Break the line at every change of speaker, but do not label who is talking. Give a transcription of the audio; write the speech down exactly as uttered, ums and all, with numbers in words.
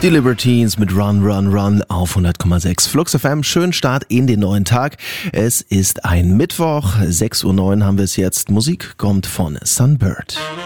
Die Libertines mit Run, Run, Run auf hundert Komma sechs Flux F M. Schönen Start in den neuen Tag. Es ist ein Mittwoch, sechs Uhr neun haben wir es jetzt. Musik kommt von Sunbird.